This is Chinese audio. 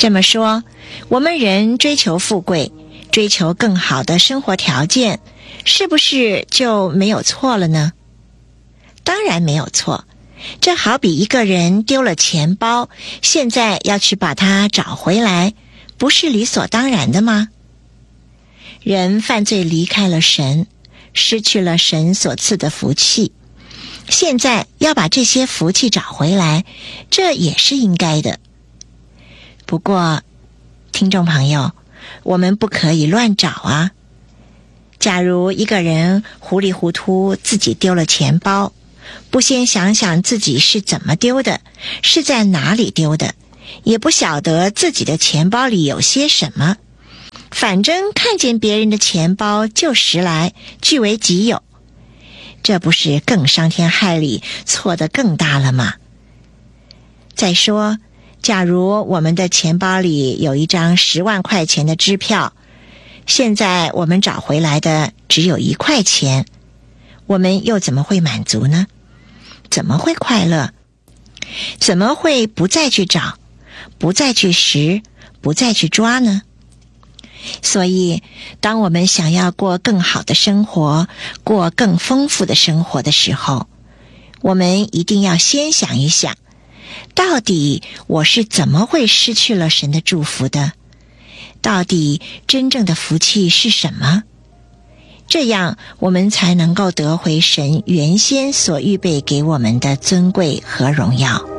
这么说，我们人追求富贵，追求更好的生活条件，是不是就没有错了呢？当然没有错。这好比一个人丢了钱包，现在要去把它找回来，不是理所当然的吗？人犯罪离开了神，失去了神所赐的福气，现在要把这些福气找回来，这也是应该的。不过，听众朋友，我们不可以乱找啊。假如一个人糊里糊涂自己丢了钱包，不先想想自己是怎么丢的，是在哪里丢的，也不晓得自己的钱包里有些什么，反正看见别人的钱包就拾来，据为己有，这不是更伤天害理，错得更大了吗？再说，假如我们的钱包里有一张10万块钱的支票，现在我们找回来的只有1块钱，我们又怎么会满足呢？怎么会快乐？怎么会不再去找，不再去拾，不再去抓呢？所以，当我们想要过更好的生活，过更丰富的生活的时候，我们一定要先想一想，到底我是怎么会失去了神的祝福的？到底真正的福气是什么？这样我们才能够得回神原先所预备给我们的尊贵和荣耀。